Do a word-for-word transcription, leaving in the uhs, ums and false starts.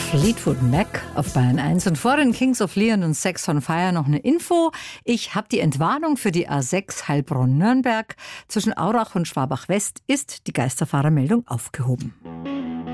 Fleetwood Mac auf Bayern eins und vor den Kings of Leon und Sex on Fire noch eine Info. Ich habe die Entwarnung für die A sechs Heilbronn-Nürnberg. Zwischen Aurach und Schwabach West ist die Geisterfahrermeldung aufgehoben.